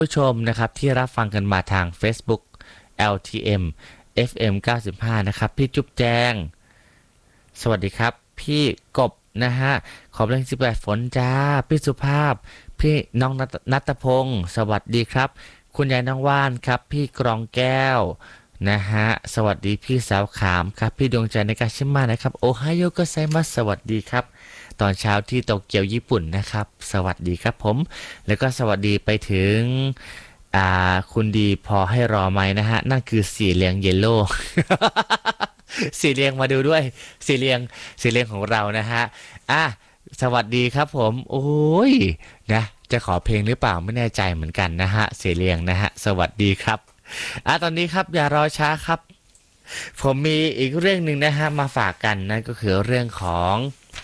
ผู้ชมนะครับที่รับฟังกันมาทาง Facebook LTM FM 95นะครับพี่จุ๊บแจงสวัสดีครับพี่กบนะฮะขอบเพลง18ฝนจ้าพี่สุภาพพี่น้องนัตพงศ์สวัสดีครับคุณยายน้องว่านครับพี่กรองแก้วนะฮะสวัสดีพี่สาวขามครับพี่ดวงใจในกาชิมานะครับโอไฮโอโกไซมัสสวัสดีครับตอนเช้าที่โตเกียวญี่ปุ่นนะครับสวัสดีครับผมแล้วก็สวัสดีไปถึงคุณดีพอให้รอไหมนะฮะนั่นคือสีเหลืองเยลโล่ สีเหลืองมาดูด้วยสีเหลืองของเรานะฮะสวัสดีครับผมโอ้ยนะจะขอเพลงหรือเปล่าไม่แน่ใจเหมือนกันนะฮะสีเหลืองนะฮะสวัสดีครับตอนนี้ครับอย่ารอช้าครับผมมีอีกเรื่องหนึ่งนะฮะมาฝากกันนั่นก็คือเรื่องของ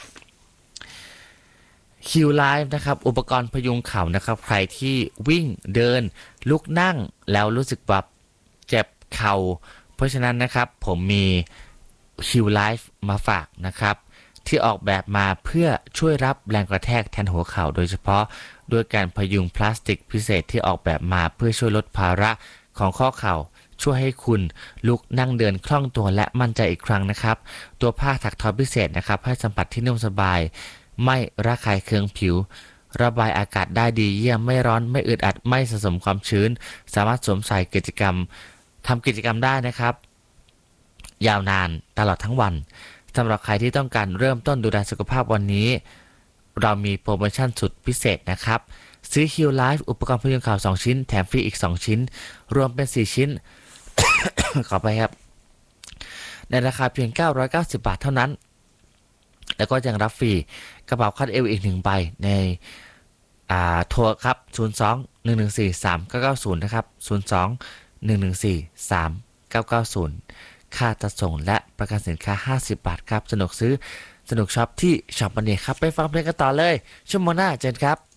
คิวไลฟ์นะครับอุปกรณ์พยุงเข่านะครับใครที่วิ่งเดินลุกนั่งแล้วรู้สึกแบบเจ็บเข่าเพราะฉะนั้นนะครับผมมีคิวไลฟ์มาฝากนะครับที่ออกแบบมาเพื่อช่วยรับแรงกระแทกแทนหัวเข่าโดยเฉพาะด้วยการพยุงพลาสติกพิเศษที่ออกแบบมาเพื่อช่วยลดภาระของข้อเข่าช่วยให้คุณลุกนั่งเดินคล่องตัวและมั่นใจอีกครั้งนะครับตัวผ้าถักทอพิเศษนะครับให้สัมผัสที่นุ่มสบายไม่ระคายเคืองผิวระบายอากาศได้ดีเยี่ยมไม่ร้อนไม่อึดอัดไม่สะสมความชื้นสามารถสวมใส่ทำกิจกรรมได้นะครับยาวนานตลอดทั้งวันสำหรับใครที่ต้องการเริ่มต้นดูแลสุขภาพวันนี้เรามีโปรโมชั่นสุดพิเศษนะครับซื้อ Heal Life อุปกรณ์พยุงเข่า2ชิ้นแถมฟรีอีก2ชิ้นรวมเป็น4ชิ้น ขอไปครับในราคาเพียง990 บาทเท่านั้นแล้วก็ยังรับฟรีกระเป๋าคาดเอวอีก1ใบในโทรครับ02-114-3990นะครับ02-114-3990ค่าจัดส่งและประกันสินค้า50 บาทครับสนุกซื้อสนุกช็อปที่ช็อปมันนี่ครับไปฟังเพลงกันต่อเลยชั่วโมงหน้าเจนครับ